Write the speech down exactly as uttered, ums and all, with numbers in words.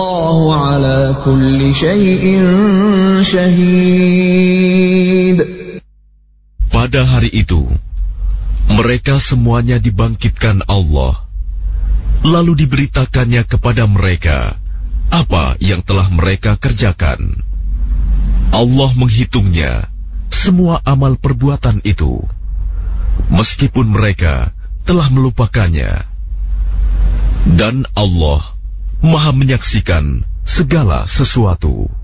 Allahu ala kulli syai'in syahid. Pada hari itu, mereka semuanya dibangkitkan Allah, lalu diberitakannya kepada mereka apa yang telah mereka kerjakan. Allah menghitungnya semua amal perbuatan itu, meskipun mereka telah melupakannya. Dan Allah Maha menyaksikan segala sesuatu.